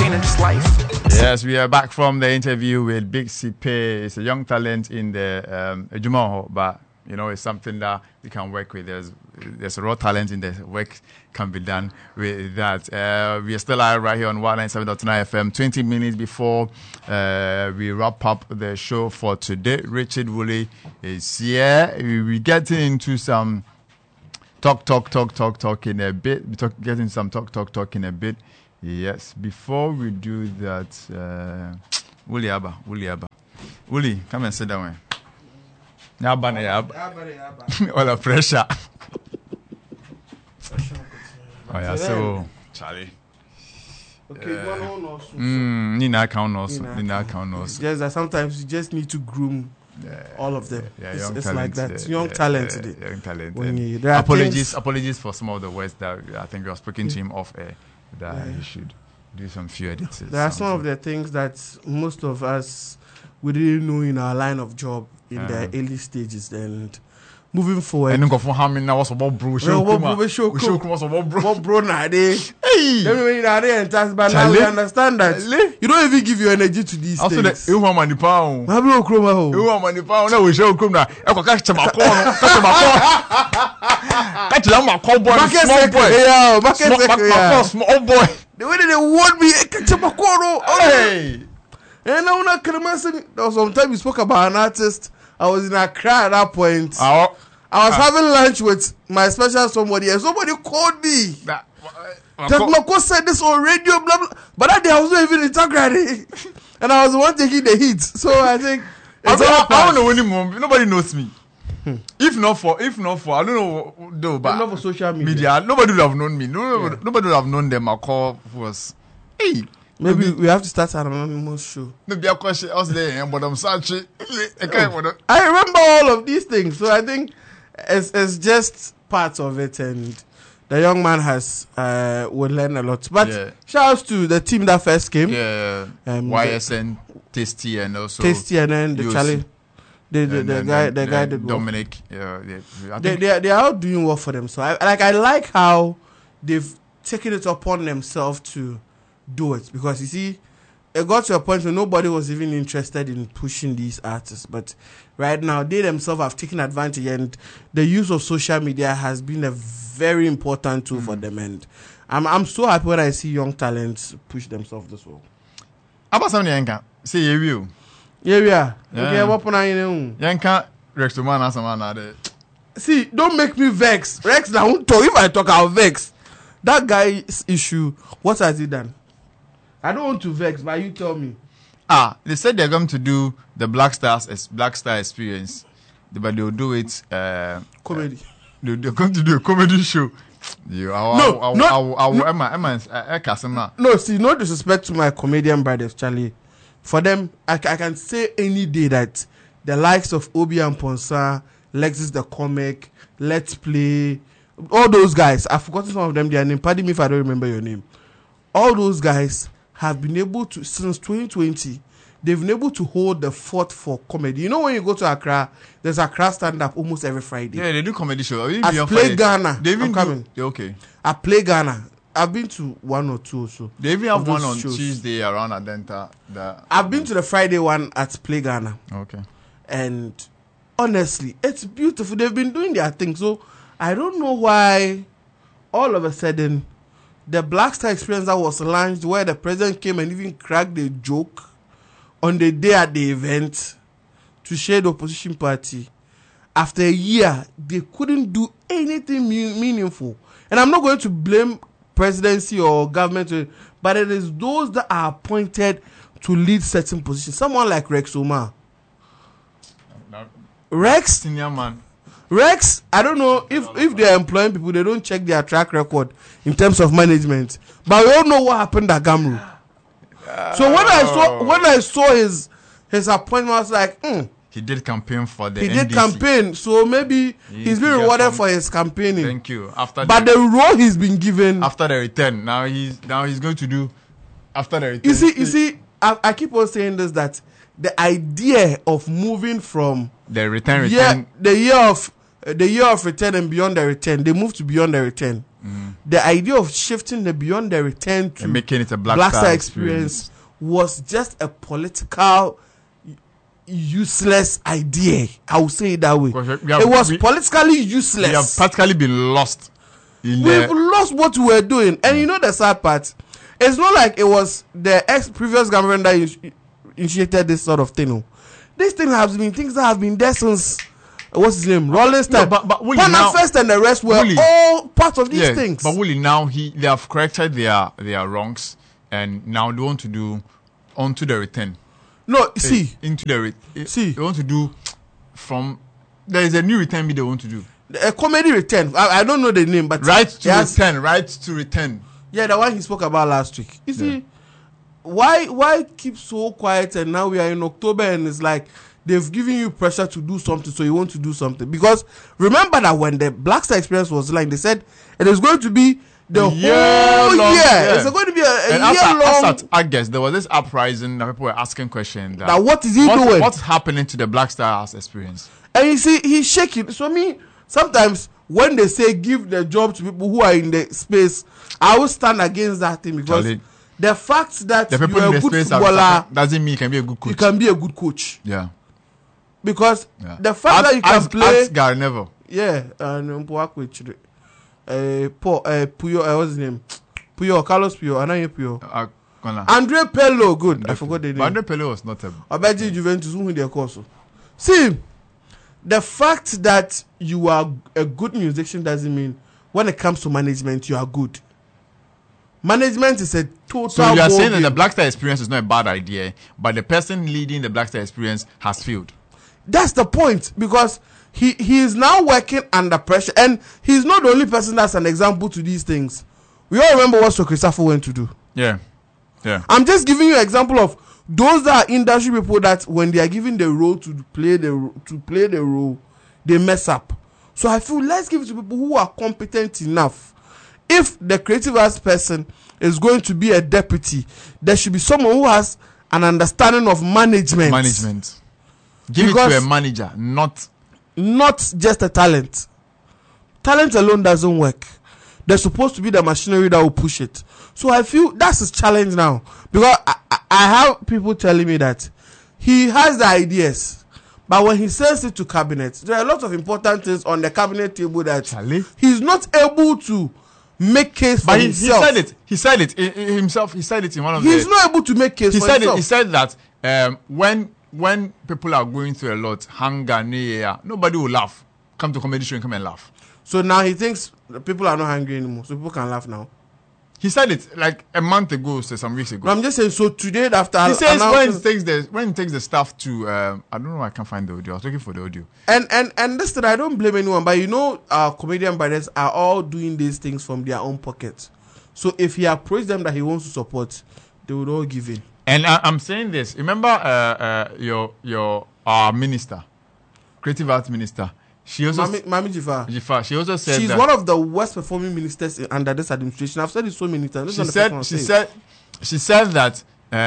pain and just life. Yes, we are back from the interview with Big CP. It's a young talent in the Jumaho, but you know, it's something that we can work with. There's a raw talent in the work can be done with that. We are still live right here on 197.9 FM. 20 minutes before we wrap up the show for today. Richard Woolley is here. We get into some talk in a bit. Getting some talk in a bit. Yes. Before we do that, Woolley Abba. Woolley, come and sit down. All the pressure. Oh yeah, so Charlie. Okay, Nina count also. Just that sometimes you just need to groom all of them. Yeah, it's like that. Young talent today. Young talent. Apologies for some of the words that I think we were speaking to him off air. That he should do some few edits. There are some of the things that most of us we didn't know in our line of job in the early stages, and moving forward. And go for how many now was about bro show. What bro now they? Hey, but now we understand that you don't even give your energy to these things. Also, you want money pound. I blow chroma ho. You want money pound? No, we show come now. I go catch my call. Catch my call boy. Small boy. Yeah, small boy. The way they want me, catch my call. Hey. And now there was some time we spoke about an artist. I was in Accra at that point. I was having lunch with my special somebody, and somebody called me. That Mako said this on radio, blah blah. But that day I was not even in Takrady, and I was the one taking the heat. So I think I don't know anymore. Nobody knows me. If not for I don't know though, but not for social media. Nobody would have known me. Nobody would have known them. Mako was Maybe we have to start an anonymous show. Maybe a question us there, but I'm sorry. I remember all of these things, so I think it's just part of it, and the young man will learn a lot. But shout out to the team that first came. Yeah, YSN, Tasty, and also Tasty, and then the Charlie, the guy that Dominic. They are all doing well for them. So I like how they've taken it upon themselves to do it, because you see, it got to a point where nobody was even interested in pushing these artists, but right now they themselves have taken advantage, and the use of social media has been a very important tool for them, and I'm so happy when I see young talents push themselves this way. About something Yanka, say you. Yeah. Okay, what point are you? Yanka Rex man and some. See, don't make me vex. Rex, now talk. If I talk, I'll vex. That guy's issue. What has he done? I don't want to vex, but you tell me. They said they're going to do the Black Star experience, but they'll do it comedy. They're going to do a comedy show. No, see, no disrespect to my comedian brothers, Charlie. For them, I can say any day that the likes of Obi and Ponsa, Lexus the Comic, Let's Play, all those guys, I've forgotten some of them their name. Pardon me if I don't remember your name. All those guys have been able to, since 2020, they've been able to hold the fort for comedy. You know, when you go to Accra, there's Accra stand-up almost every Friday. Yeah, they do comedy show. At Play Ghana. I'm coming. Okay. At Play Ghana. I've been to one or two also. They even have one on Tuesday around Adenta. I've been to the Friday one at Play Ghana. Okay. And honestly, it's beautiful. They've been doing their thing. So I don't know why all of a sudden the Black Star experience that was launched, where the president came and even cracked the joke on the day at the event to share the opposition party, after a year, they couldn't do anything meaningful. And I'm not going to blame presidency or government, but it is those that are appointed to lead certain positions. Someone like Rex Omar. Rex, senior man. Rex, I don't know if they are employing people, they don't check their track record in terms of management. But we all know what happened at Gamru. So when I saw his appointment, I was like, He did campaign for the NDC. He did campaign, so maybe he's been rewarded for his campaigning. Thank you. But the role he's been given after the return, now he's going to do after the return. You see, I keep on saying this, that the idea of moving from the return the year of the year of return and beyond the return. They moved to beyond the return. The idea of shifting the beyond the return to and making it a Black Star experience was just a political useless idea. I will say it that way. It was politically useless. We have practically been lost. We've lost what we were doing. And you know the sad part? It's not like it was the previous government that initiated this sort of thing. No. This thing has been things that have been there since what's his name? Rollins time. No, but Panafest and the rest were all part of these things. But Willie, now they have corrected their wrongs, and now they want to do onto the return. No, see. Into the see. They want to do from there is a new return they want to do. A comedy return. I don't know the name, but right to return. Yeah, the one he spoke about last week. You see, why keep so quiet and now we are in October and it's like they've given you pressure to do something, so you want to do something. Because remember that when the Black Star Experience was like, they said it is going to be the whole year. It's going to be a year long. At August, there was this uprising that people were asking questions. That what is he doing? What's happening to the Black Stars Experience? And you see, he's shaking. So sometimes when they say give the job to people who are in the space, I will stand against that thing because the fact that the people you are a good footballer doesn't mean you can be a good coach. You can be a good coach. Yeah. Because the fact that you can play. Ask Gary Neville. Yeah, and Puyo, what's his name? Puyo, Carlos Puyo, Anaye Puyo. Andre Pello, good. I forgot the name. Andre Pello was not a. I bet you Juventus who their course. See, the fact that you are a good musician doesn't mean when it comes to management you are good. Management is a total. So you are saying that the Black Star Experience is not a bad idea, but the person leading the Black Star Experience has failed. That's the point, because he is now working under pressure, and he's not the only person that's an example to these things. We all remember what Sir Christopher went to do. Yeah. I'm just giving you an example of those that are industry people that when they are given the role to play the role, they mess up. So I feel let's give it to people who are competent enough. If the creative arts person is going to be a deputy, there should be someone who has an understanding of management. Give because it to a manager, not just a talent. Talent alone doesn't work. There's supposed to be the machinery that will push it. So I feel that's his challenge now. Because I have people telling me that he has the ideas, but when he sends it to cabinet, there are a lot of important things on the cabinet table that he's not able to make case for himself. He said it himself. He said it in one of He's not able to make case for himself. He said that when people are going through a lot, hunger, nobody will laugh. Come to comedy show and come and laugh. So now he thinks people are not hungry anymore, so people can laugh now. He said it like a month ago, so some weeks ago. No, I'm just saying. So today, after he says when he takes the stuff to, I don't know. I can't find the audio. I was looking for the audio. And this thing, I don't blame anyone, but our comedian brothers are all doing these things from their own pockets. So if he approached them that he wants to support, they would all give in. And I'm saying this. Remember, your minister, creative arts minister. She also Mami Jifar. She also said she's one of the worst performing ministers under this administration. I've said it so many times. She said that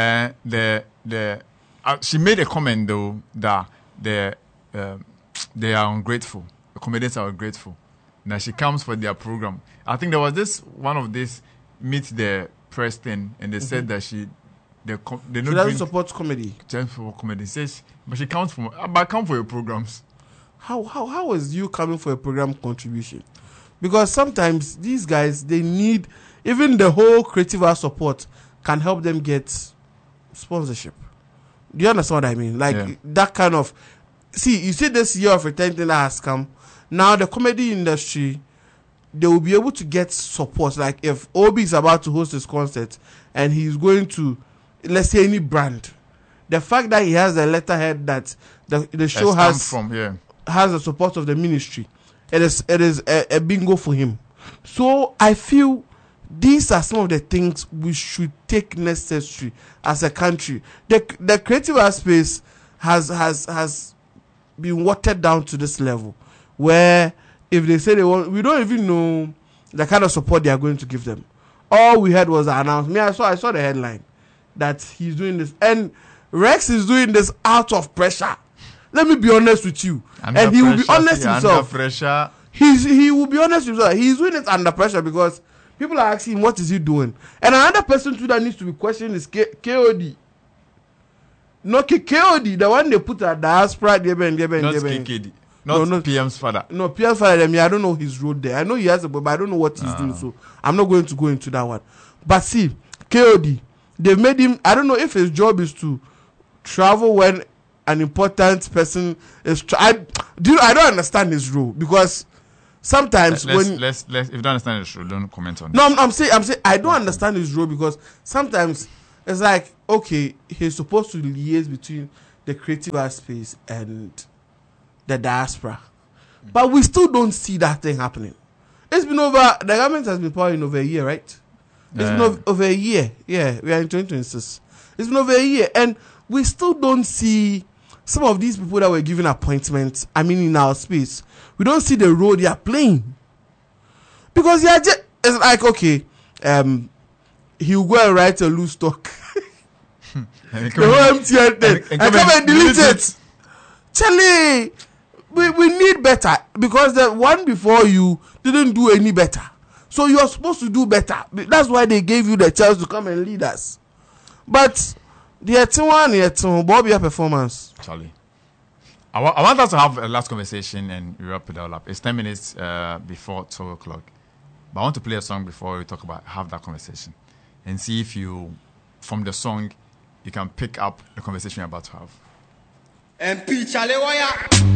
she made a comment though that they are ungrateful. The comedians are ungrateful. Now she comes for their program. I think there was one of this meet the press thing, and they said that she doesn't support comedy. Says, but she comes come for your programs. How is you coming for a program contribution? Because sometimes these guys, they need, even the whole creative art support can help them get sponsorship. Do you understand what I mean? Like that kind of, you see this year of return thing that has come. Now the comedy industry, they will be able to get support. Like if Obi is about to host his concert and he's going to, let's say any brand, the fact that he has a letterhead that the show has the support of the ministry, it is a bingo for him. So I feel these are some of the things we should take necessary as a country. The creative art space has been watered down to this level where if they say they want, we don't even know the kind of support they are going to give them. All we had was the announcement. I saw the headline that he's doing this, and Rex is doing this out of pressure. Let me be honest with you. Under And he will be pressure, honest see, himself. Under pressure. He will be honest with himself. He's doing it under pressure because people are asking him what is he doing. And another person too that needs to be questioned is KOD. No, KOD, the one they put at diaspora. Not KKD. Not PM's father. No, PM's father. I don't know his role there. I know he has a boy, but I don't know what he's doing. So I'm not going to go into that one. But see, KOD, they've made him. I don't know if his job is to travel when an important person is. I don't understand his role because sometimes if you don't understand his role, don't comment on it. No, I'm saying I don't understand his role because sometimes it's like, okay, he's supposed to liaise between the creative space and the diaspora, but we still don't see that thing happening. It's been over. The government has been power in over a year, right? It's been over a year. Yeah, we are in 2026. It's been over a year, and we still don't see some of these people that were given appointments. I mean, in our space, we don't see the role they are playing because they are just. It's like, okay, he'll go and write a loose talk. The whole MTN thing. And come and delete it. Charlie, we need better because the one before you didn't do any better. So you're supposed to do better. That's why they gave you the chance to come and lead us. But the Bobby performance. Charlie, I want us to have a last conversation and we wrap it all up. It's 10 minutes before 12 o'clock. But I want to play a song before we have that conversation and see if you, from the song, you can pick up the conversation you're about to have. MP Charlie Wire.